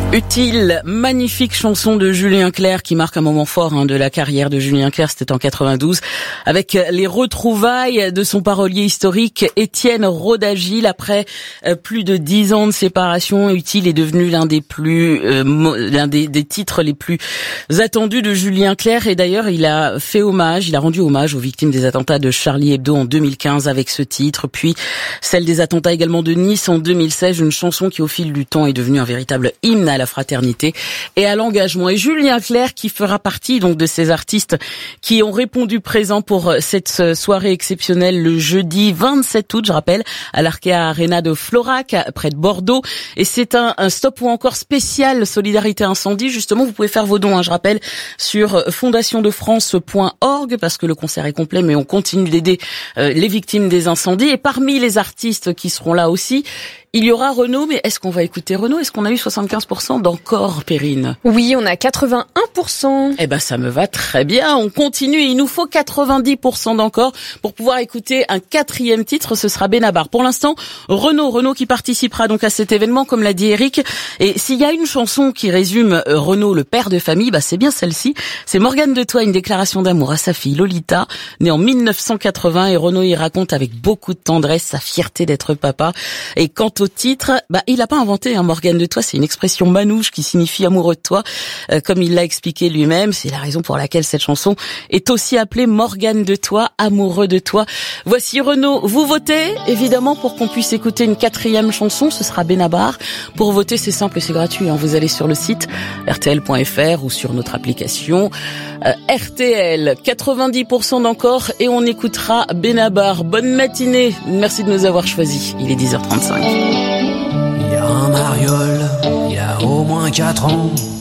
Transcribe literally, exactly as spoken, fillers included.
Utile, magnifique chanson de Julien Clerc qui marque un moment fort hein, de la carrière de Julien Clerc, c'était en quatre-vingt-douze, avec les retrouvailles de son parolier historique Étienne Roda-Gil. Après euh, plus de dix ans de séparation, Utile est devenu l'un des plus, euh, mo- l'un des, des titres les plus attendus de Julien Clerc. Et d'ailleurs, il a fait hommage, il a rendu hommage aux victimes des attentats de Charlie Hebdo en deux mille quinze avec ce titre, puis celle des attentats également de Nice en deux mille seize, une chanson qui au fil du temps est devenue un véritable hymne à la fraternité et à l'engagement. Et Julien Clerc qui fera partie donc de ces artistes qui ont répondu présent pour cette soirée exceptionnelle le jeudi vingt-sept août, je rappelle, à l'Arkea Arena de Florac, près de Bordeaux. Et c'est un, un stop ou encore spécial Solidarité Incendie. Justement, vous pouvez faire vos dons, hein, je rappelle, sur fondation de france point org parce que le concert est complet, mais on continue d'aider euh, les victimes des incendies. Et parmi les artistes qui seront là aussi, il y aura Renaud, mais est-ce qu'on va écouter Renaud? Est-ce qu'on a eu soixante-quinze pour cent d'encore, Perrine? Oui, on a quatre-vingt-un pour cent. Eh ben, ça me va très bien. On continue. Il nous faut quatre-vingt-dix pour cent d'encore pour pouvoir écouter un quatrième titre. Ce sera Benabar. Pour l'instant, Renaud, Renaud qui participera donc à cet événement, comme l'a dit Eric. Et s'il y a une chanson qui résume Renaud, le père de famille, bah, c'est bien celle-ci. C'est Morgane de Toi, une déclaration d'amour à sa fille Lolita, née en mille neuf cent quatre-vingts. Et Renaud y raconte avec beaucoup de tendresse sa fierté d'être papa. Et quant au titre, bah, il a pas inventé, hein, Morgane de Toi, c'est une expression manouche qui signifie amoureux de toi, euh, comme il l'a expliqué lui-même. C'est la raison pour laquelle cette chanson est aussi appelée Morgane de Toi, amoureux de toi. Voici Renaud. Vous votez, évidemment, pour qu'on puisse écouter une quatrième chanson, ce sera Benabar. Pour voter, c'est simple et c'est gratuit, hein. Vous allez sur le site R T L point F R ou sur notre application euh, R T L. quatre-vingt-dix pour cent d'encore et on écoutera Benabar. Bonne matinée. Merci de nous avoir choisis. Il est dix heures trente-cinq. Il y a un mariole, il y a au moins quatre ans.